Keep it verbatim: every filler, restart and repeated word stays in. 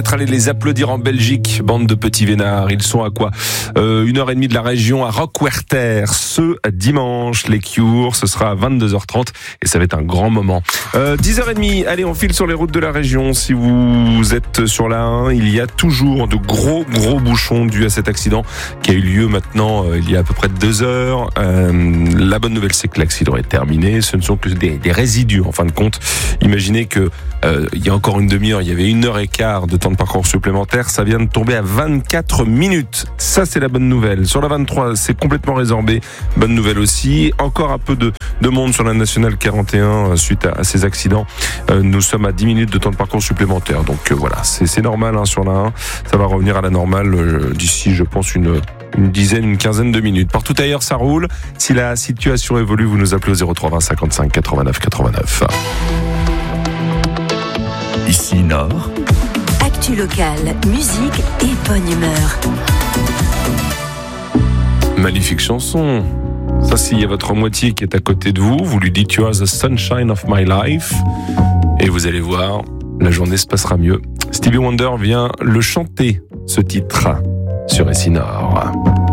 Allez les applaudir en Belgique, bande de petits vénards. Ils sont à quoi euh, Une heure et demie de la région, à Rockwerter, ce dimanche. Les Cure, ce sera à vingt-deux heures trente et ça va être un grand moment. Euh, dix heures trente, allez, on file sur les routes de la région. Si vous êtes sur la un, il y a toujours de gros, gros bouchons dus à cet accident qui a eu lieu maintenant euh, il y a à peu près deux heures. Euh, la bonne nouvelle, c'est que l'accident est terminé. Ce ne sont que des, des résidus, en fin de compte. Imaginez que euh, il y a encore une demi-heure, il y avait une heure et quart de temps de parcours supplémentaire, ça vient de tomber à vingt-quatre minutes. Ça, c'est la bonne nouvelle. Sur la vingt-trois, c'est complètement résorbé. Bonne nouvelle aussi. Encore un peu de, de monde sur la nationale quarante et un suite à, à ces accidents. Euh, nous sommes à dix minutes de temps de parcours supplémentaire. Donc euh, voilà, c'est, c'est normal hein, sur la un. Ça va revenir à la normale euh, d'ici, je pense, une, une dizaine, une quinzaine de minutes. Partout ailleurs, ça roule. Si la situation évolue, vous nous appelez au zéro trois vingt cinquante-cinq quatre-vingt-neuf quatre-vingt-neuf. Ici Nord. Actu locale, musique et bonne humeur. Magnifique chanson. Ça, s'il y a votre moitié qui est à côté de vous, vous lui dites You are the sunshine of my life. Et vous allez voir, la journée se passera mieux. Stevie Wonder vient le chanter, ce titre, sur Ici Nord.